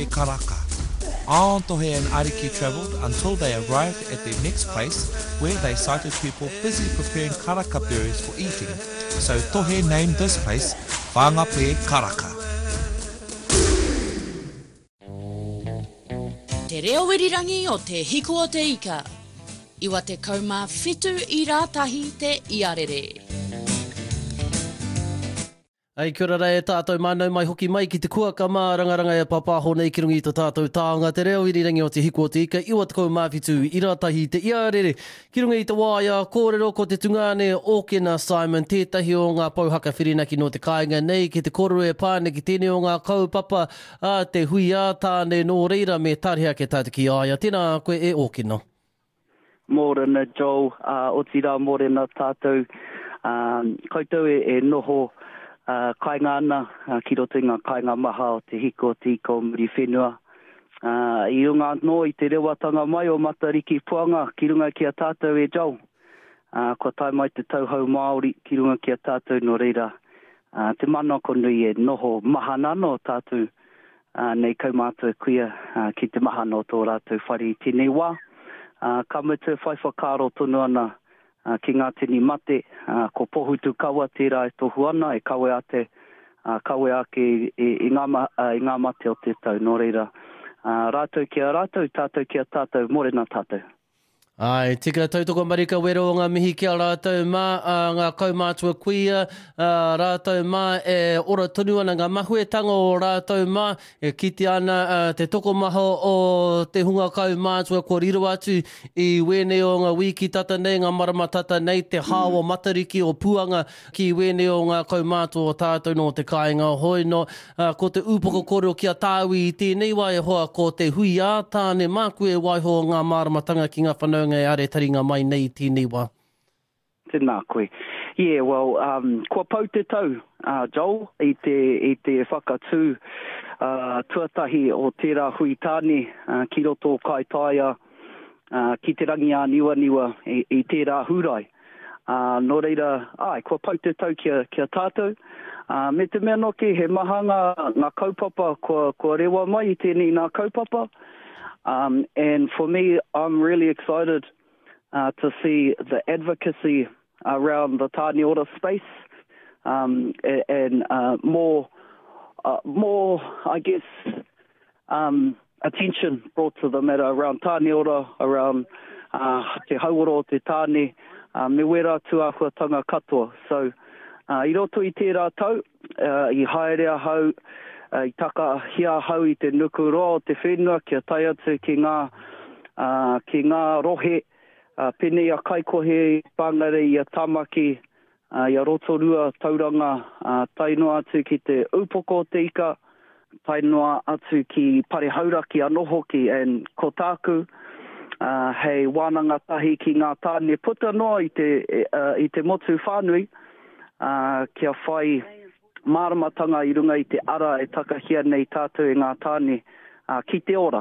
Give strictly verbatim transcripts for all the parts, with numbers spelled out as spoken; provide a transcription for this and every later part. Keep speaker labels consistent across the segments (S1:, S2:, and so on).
S1: Te Karaka. Aontohe and Ariki travelled until they arrived at their next place where they sighted people busy preparing karaka berries for eating. So Tohe named this place Whangape Karaka.
S2: Te reo wirirangi o te hiku o te ika. Iwa te kaumā whitu I rātahi te iarere.
S3: Ai, kia ora e tātou mānau mai hoki mai ki te kuaka mā rangaranga e papāho nei ki rungi tō tātou tāonga. Te reo irirangi o te hiku o te ika, iwa te kaumāwhitu I rātahi te iarere. Ki rungi I te wāia, kōrero ko te tungane Okena Simon, tētahi o ngā pauhaka whirinaki no te kāinga nei, ki te kōrero e pāne ki tēnei o ngā kaupapa a te hui a tāne nō reira me tariha ke tātou ki aia. Tēnā koe e Okena.
S4: Mōrena Joe, uh, o tira mōrena tātou, um, koutou e, e noho Uh, kainga ana, uh, ki roto ngā kainga maha o te hiko o te iko muri whenua. Uh, I runga no I te rewatanga mai o Matariki Puanga, ki runga ki a tātou e jau. Uh, ko tai mai te tauhau Māori, ki runga ki a tātou no reira. Uh, te mana konui e noho mahanano o tātou, uh, nei kaumātou kuia, uh, ki te mahano o tō rātou whare I tēnei wā. Uh, ka me te whaiwhakaro tonu ana, Uh, ki ngā tini mate, uh, ko pohutu kaua tērā e tohu ana, e kawe ate, uh, kawe ake i, i, ngā, uh, i ngā mate o te tau, nō reira. Uh, rātou ki a rātou, tātou ki a tātou, mōrena tātou.
S3: Ai, tika tautoko marika wero o ngā mihi ki a rātou mā, uh, ngā kaumātua kuia, uh, rātou mā e ora tonu ana ngā mahuetanga o rātou mā, e kiti ana uh, te toko maho o te hunga kaumātua ko riro atu I wene o ngā wiki tata nei, ngā marama tata nei, te hāo Matariki o Puanga ki wene o ngā kaumātua o tātou no te kāinga hoi no, uh, ko te upoko koro ki a tāwi I tēnei wai hoa ko te hui a tāne māku e waiho ngā maramatanga ki ngā whanau ngai are taringa mai nei tēnei wā.
S4: Tēnā koe. Yeah, well, um, kua pau te tau, uh, Joel, I te, I te whakatū uh, tuatahi o tērā hui tāne, uh, ki roto kai taia, uh, ki te rangi a niwa niwa I, I tērā hurai. Uh, nō reira, ai, kua pau te tau kia, kia tātou. Uh, me te mea noke, he mahanga ngā kaupapa, kua, kua rewa mai I tēnei ngā kaupapa. Um, and for me, I'm really excited uh, to see the advocacy around the Tāne Ora space um, and, and uh, more, uh, more, I guess, um, attention brought to the matter around Tāne Ora, around uh, te hauora o te tāne, uh, me wera tuahuatanga katoa. So, uh, I roto I tērā tau, uh, I haerea hau, I taka hia hau I te nuku roa o te whenua kia tai atu ki ngā, uh, ki ngā rohe, uh, pene a kaikohe, pāngare I a tamaki, uh, I a rotorua tauranga, uh, tainoa atu ki te upoko o te ika, tainoa atu ki pare hauraki anoho ki and ko tāku, uh, hei wānanga tahi ki ngā tāne puta noa I te, uh, I te motu whānui, uh, kia whai māramatanga I runga I te ara e takahia nei tātou e ngā tāne uh, ki te ora.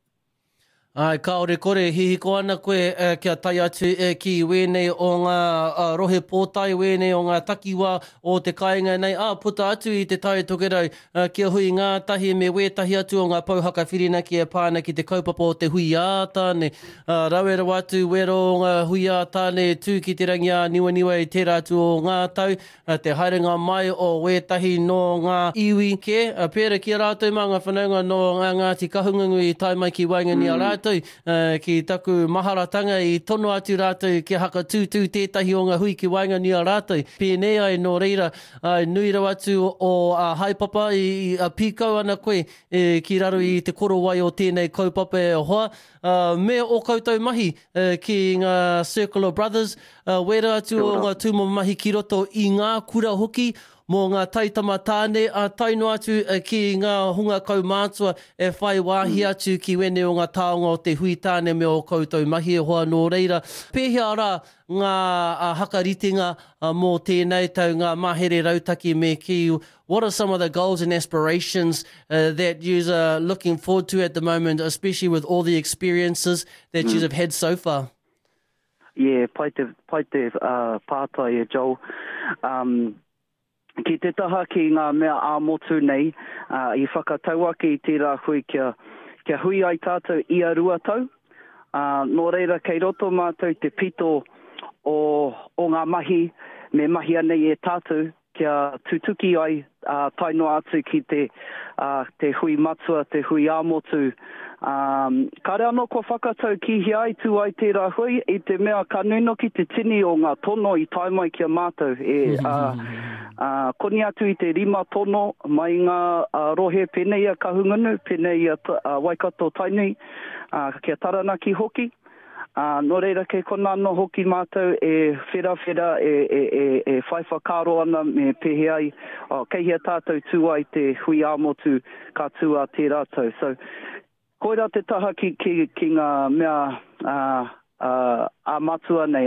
S3: Ai, kaore kore, hihiko ana koe uh, kia tai atu uh, ki wēnei o ngā uh, rohe pōtai, wēnei o ngā takiwa o te kāinga nei. Ah, puta atu I te tai tokerau, uh, kia hui ngā tahi me wētahi atu o ngā pauhaka whirinaki e pāna ki te kaupapa o te hui a tāne. Uh, Rawera watu, wero o ngā hui a tāne tū ki te rangi a niwa niwa I tērā atu o ngā tau, uh, te haerenga mai o wētahi no ngā iwi ke, uh, pēra ki a rātou mā ngā whanaunga no ngā Ngāti Kahungunu I tai mai ki Waingani a rātou. Uh, ki taku maharatanga I tono atu rātou ki haka tūtū tētahi o ngā hui ki Waingani a rātou. Pēnei ai nō reira, uh, nui rau atu o uh, haipapa I uh, pīkau ana koe e, ki raro I te koro wai o tēnei kaupapa e hoa. Uh, me o koutou mahi uh, ki ngā Circle of Brothers, uh, wera atu o ngā tūmo mahi ki roto I ngā kura hoki, mō ngā taitama tāne, a taino atu uh, ki ngā hunga kaumātua e whai wāhi atu ki wene o ngā taonga o te hui tāne me o koutou mahi e hoa nō reira. Pēhea rā ngā uh, hakaritenga uh, mō tēnei tau ngā mahere rautaki me ki. What are some of the goals and aspirations uh, that you are looking forward to at the moment, especially with all the experiences that mm. you have had so far?
S4: Yeah, pai te, pai te uh, pātai e Joel. Um, ki te taha ki ngā mea ā-motu nei, uh, i whakatau ake i tērā hui kia, kia hui ai tātou i a rua tau. Uh, nō reira kei roto mātou te pito o, o ngā mahi, me mahi anei e tātou, kia tutuki ai uh, tainoa atu ki te, uh, te hui matua, te hui ā-motu. Um, ka rea no ko whakatau ki hi ai tu ai tērā hui, i te mea ka nuno ki te tini o ngā tono i tai mai kia mātou. E, uh, uh, koni atu i te rima tono, mai ngā uh, rohe penei a kahungunu, penei a uh, Waikato Tainui, uh, kia taranaki hoki. Uh, no reira kei kona no hoki mātou e whera whera e, e, e, e whaiwhakaro ana me pehe ai, oh, kei hia tātou tū ai te hui ā-motu ka tū a te rātou. So, koira te taha ki, ki, ki ngā mea uh, uh, ā-matua nei,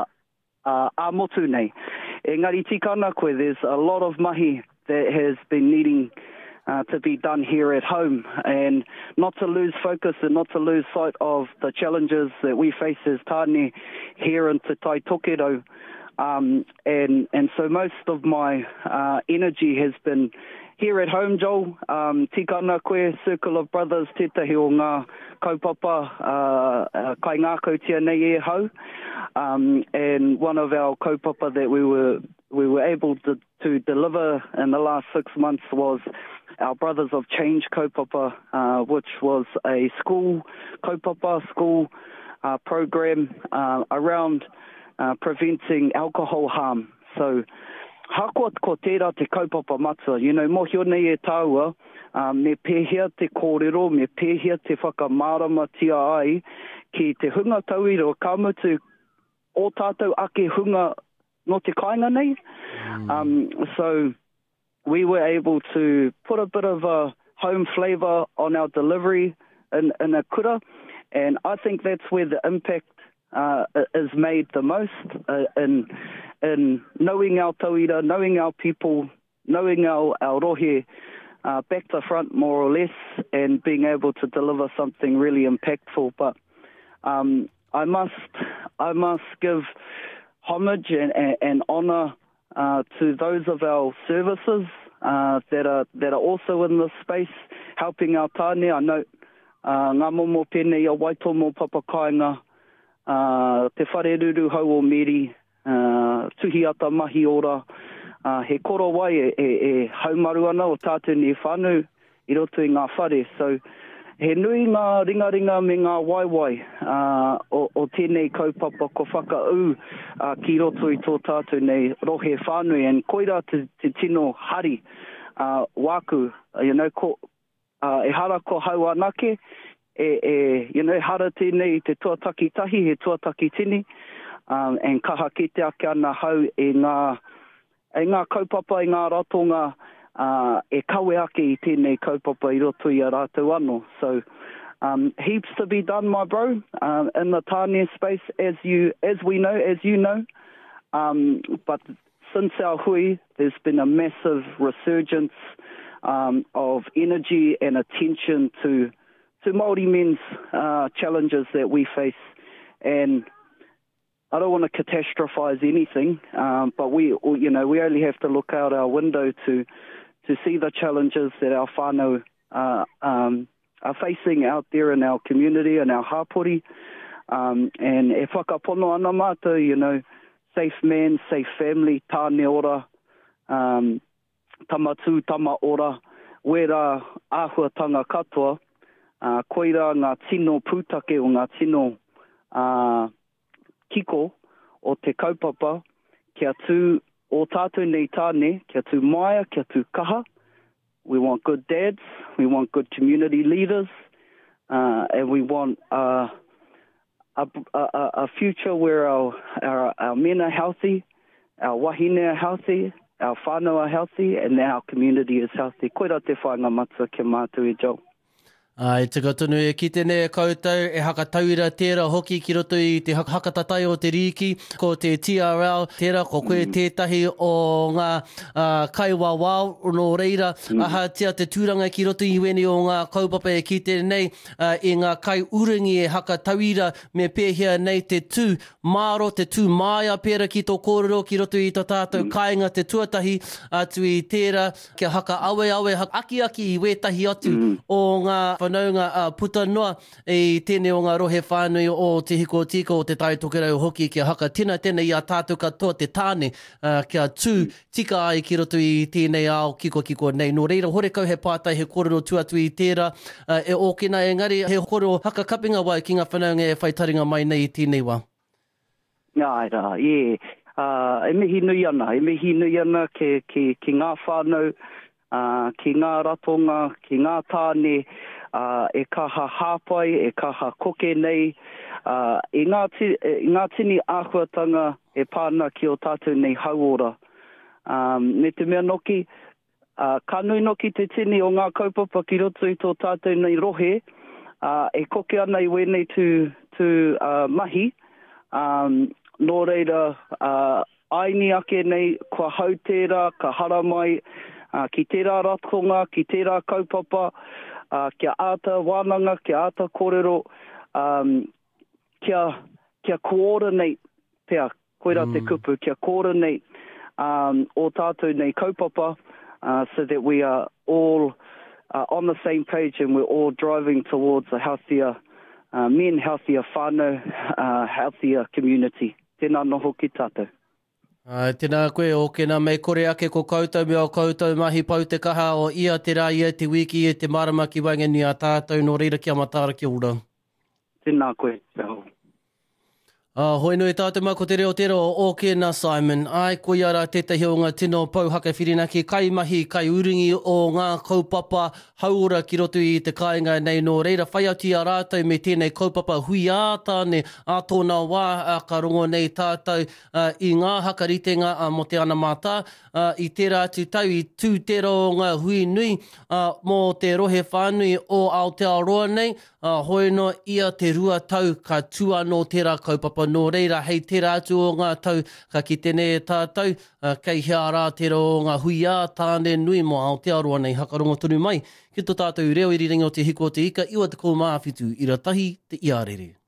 S4: ā-motu nei. Engari tikana koe, there's a lot of mahi that has been needing Uh, to be done here at home, and not to lose focus and not to lose sight of the challenges that we face as tāne here in Te Tai Tokerau. Um, and, and so most of my uh, energy has been here at home, Joel. Um, tika ana koe, Circle of Brothers, tētahi o ngā kaupapa, uh, uh, kai ngā kautia nei e hau. Um, and one of our kaupapa that we were we were able to, to deliver in the last six months was our Brothers of Change kaupapa, uh, which was a school kaupapa, school uh, program uh, around uh, preventing alcohol harm. So, hakoa ko tērā te kaupapa matua. You know, mohio nei e tāua, uh, me pēhea te kōrero, me pēhea te whakamārama tia ai, ki te hunga tauira o kamutu o tātou ake hunga no te kāinga nei. Mm. Um, so, we were able to put a bit of a home flavour on our delivery in, in a kura, and I think that's where the impact uh, is made the most, uh, in, in knowing our tauira, knowing our people, knowing our, our rohe uh, back to front more or less, and being able to deliver something really impactful. But um, I must I must give homage and, and, and honour Uh, to those of our services uh, that are that are also in this space, helping our tāne. I know uh, ngā momo pēnei a Waitomo Papakainga, uh, te whareruru hau o Meri, uh, tuhi ata mahi ora, uh, he koro wai e, e, e haumaru ana o tātou ni whānau i roto i ngā whare. So, he nui ngā ringa ringa me ngā waiwai uh, o, o tēnei kaupapa ko whakau uh, ki roto i tō tātou nei rohe whānui, and koira te, te tino hari uh, wāku, uh, you know, ko, uh, e hara ko hau anake, e, e, you know, hara tēnei te tuataki tahi, he tuataki tini, um, and kaha ki te ake ana hau e ngā, e ngā kaupapa, e ngā ratonga, Uh, e kawe ake i tēnei kaupapa i roto i a rātou anō. So, um, heaps to be done, my bro, um, in the tāne space, as you, as we know, as you know. Um, but since our hui, there's been a massive resurgence um, of energy and attention to to Māori men's uh, challenges that we face. And I don't want to catastrophize anything, um, but we, you know, we only have to look out our window to to see the challenges that our whānau uh, um, are facing out there in our community and our hapori. Um, and e whakapono ana mātou, you know, safe man, safe family, tāne ora, um, tamatu, tama ora, wera āhuatanga katoa, uh, koira ngā tino pūtake o ngā tino uh, kiko o te kaupapa, kia tū o tātou nei tāne, kia tū maia, kia tū kaha. We want good dads, we want good community leaders, uh, and we want uh, a, a, a future where our, our, our men are healthy, our wahine are healthy, our whānau are healthy, and our community is healthy. Koira te whainga matua ke mātou e Joe.
S3: Ai, tika tonu e ki tēnei koutou, e hakatauira tērā hoki ki roto i te hakatatai o te riki, ko te T R L, tērā ko koe mm. tētahi o ngā uh, kaiwawao, no reira, mm. aha tia te tūranga ki roto i weni o ngā kaupapa e ki tēnei, uh, e ngā kai uringi e hakatauira me pēhia nei te tū māro, te tū māia pēra ki tō kōrero, ki roto i tō tātou mm. kāinga te tuatahi, atu i tērā, kia haka awe awe, haka aki aki i wētahi atu mm. o ngā whanaunga uh, puta noa i tēnei o ngā rohe whānui o te hiko tika o te tai tokerau hoki kia haka tina tēnei i a tātou katoa te tāne uh, kia tū tika ai ki roto i tēnei ao kiko kiko nei. Nō reira, hore kau he pātai he kōrero tuatu i tērā uh, e ōkina engari he kōrero haka kapinga wai ki ngā whanaunga e whaitaringa mai nei i tēnei wā.
S4: Ngā era, yeah. Uh, e mihi nui ana, e mihi nui ana ke, ke, ke ngā whānau, uh, ki ngā ratonga, ki ngā tāne, Uh, e kaha hāpai, e kaha koke nei, uh, e ngā, ti, e ngā tini āhuatanga e pāna ki o tātou nei hauora. Um, me te mea noki, uh, ka nui noki te tini o ngā kaupapa ki roto i tō tātou nei rohe, uh, e koke ana i wenei tu, tu uh, mahi, um, nō reira, uh, aini ake nei, kua hau tērā, ka hara mai, uh, ki tērā ratonga, ki tērā kaupapa, Uh, kia ata wānanga, kia ata kōrero, um, kia, kia coordinate pia, koera mm. te kupu, kia coordinate um, o tātou nei kaupapa, uh, so that we are all uh, on the same page and we're all driving towards a healthier uh, men, healthier whānau, uh, healthier community. Tēnā noho ki tātou.
S3: Uh, tēnā koe o kena mei kore ake ko koutou me o koutou mahi pau te kaha o ia te rā ia te wiki e te marama ki wangeni a tātou no reira kia matāra ki ora.
S4: Tēnā koe. Tēnā.
S3: Uh, hoi nui tātou mā ko te reo tero o kena Simon. Ai, ko iara tētahi o ngā tino pau haka whirinaki, kai mahi, kai uringi o ngā kaupapa haura ki roto i te kāinga nei no reira. Whai ati a rātou me tēnei kaupapa hui ātāne a tōna wā a ka rongo nei tātou uh, i ngā hakaritenga uh, mo te ana mātā. Uh, I tērā atu tau i tū tero o ngā hui nui uh, mō te rohe whānui o Aotearoa nei. Uh, hoi no ia te rua tau ka tua no tērā kaupapa no reira, hei tērā atu o ngā tau ka ki tēnei e tātou, uh, kei hea rā tērā o ngā hui ā tāne nui mo Aotearoa nei, hakarongo tunu mai, ki tō tātou reo i riringa o te hiko o te ika, iwa te kou māwhitu, i ratahi te iarere.